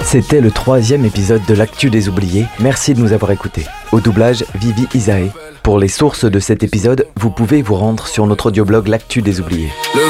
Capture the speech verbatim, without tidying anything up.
C'était le troisième épisode de l'Actu des Oubliés. Merci de nous avoir écoutés. Au doublage, Vivi Isae. Pour les sources de cet épisode, vous pouvez vous rendre sur notre audioblog L'Actu des Oubliés.